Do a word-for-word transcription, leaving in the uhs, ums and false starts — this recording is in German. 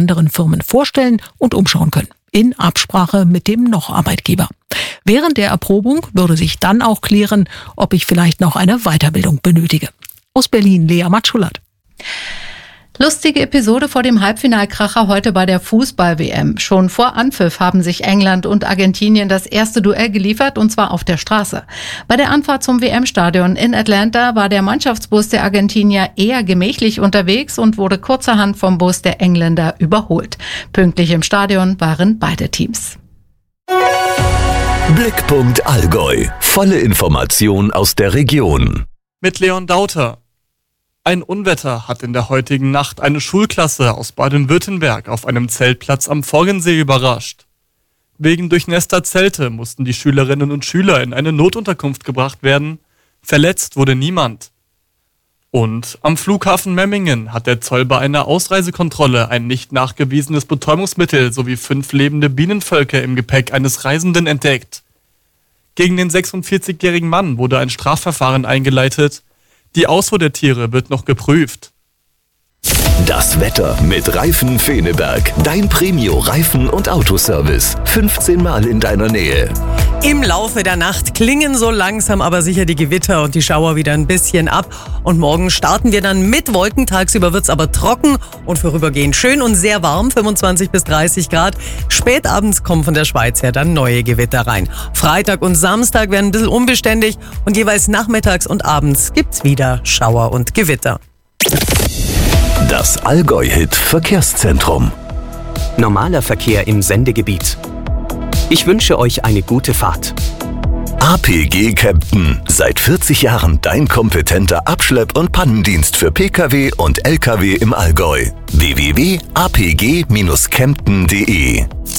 anderen Firmen vorstellen und umschauen können, in Absprache mit dem Noch-Arbeitgeber. Während der Erprobung würde sich dann auch klären, ob ich vielleicht noch eine Weiterbildung benötige. Aus Berlin, Lea Matschulat. Lustige Episode vor dem Halbfinalkracher heute bei der Fußball-W M. Schon vor Anpfiff haben sich England und Argentinien das erste Duell geliefert, und zwar auf der Straße. Bei der Anfahrt zum W M-Stadion in Atlanta war der Mannschaftsbus der Argentinier eher gemächlich unterwegs und wurde kurzerhand vom Bus der Engländer überholt. Pünktlich im Stadion waren beide Teams. Blickpunkt Allgäu. Volle Information aus der Region. Mit Leon Dauter. Ein Unwetter hat in der heutigen Nacht eine Schulklasse aus Baden-Württemberg auf einem Zeltplatz am Forgensee überrascht. Wegen durchnässter Zelte mussten die Schülerinnen und Schüler in eine Notunterkunft gebracht werden. Verletzt wurde niemand. Und am Flughafen Memmingen hat der Zoll bei einer Ausreisekontrolle ein nicht nachgewiesenes Betäubungsmittel sowie fünf lebende Bienenvölker im Gepäck eines Reisenden entdeckt. Gegen den sechsundvierzigjährigen Mann wurde ein Strafverfahren eingeleitet. Die Ausfuhr der Tiere wird noch geprüft. Das Wetter mit Reifen Feneberg. Dein Premio-Reifen- und Autoservice. fünfzehn Mal in deiner Nähe. Im Laufe der Nacht klingen so langsam aber sicher die Gewitter und die Schauer wieder ein bisschen ab. Und morgen starten wir dann mit Wolken. Tagsüber wird es aber trocken und vorübergehend schön und sehr warm, fünfundzwanzig bis dreißig Grad. Spätabends kommen von der Schweiz her dann neue Gewitter rein. Freitag und Samstag werden ein bisschen unbeständig und jeweils nachmittags und abends gibt's wieder Schauer und Gewitter. Das Allgäu-Hit Verkehrszentrum. Normaler Verkehr im Sendegebiet. Ich wünsche euch eine gute Fahrt. A P G Kempten. Seit vierzig Jahren dein kompetenter Abschlepp- und Pannendienst für Pkw und Lkw im Allgäu. w w w punkt a p g dash kempten punkt d e